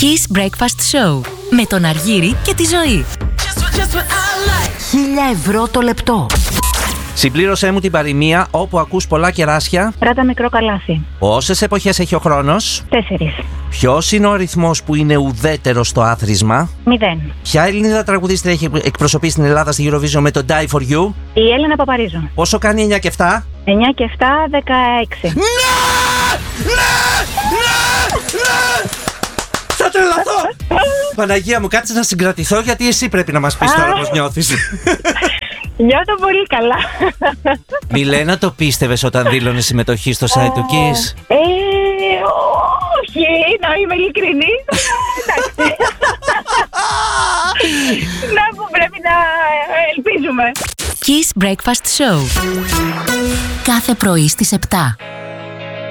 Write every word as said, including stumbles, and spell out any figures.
Kiss Breakfast Show με τον Αργύρη και τη Ζωή. Χίλια ευρώ το λεπτό. Συμπλήρωσέ μου την παροιμία όπου ακούς πολλά κεράσια. Ράτα μικρό καλάθι. Πόσες εποχές έχει ο χρόνος? Τέσσερις. Ποιος είναι ο αριθμός που είναι ουδέτερος στο άθροισμα? Μηδέν. Ποια Ελληνίδα τραγουδίστρια έχει εκπροσωπήσει την Ελλάδα στη Eurovision με το Die For You? Η Έλενα Παπαρίζου. Πόσο κάνει εννιά και επτά? εννιά και επτά, δεκαέξι. Ναι! Ναι! Ναι! Ναι! Θα τρελαθώ! Παναγία μου, κάτσε να συγκρατηθώ γιατί εσύ πρέπει να μας πεις τώρα πώς νιώθεις. Νιώθω πολύ καλά. Μιλένα, το πίστευες όταν δήλωνες συμμετοχή στο site του Kiss? Ε, όχι, να είμαι ειλικρινής. Εντάξει. Να που πρέπει να ελπίζουμε. Kiss Breakfast Show. Κάθε πρωί στις επτά.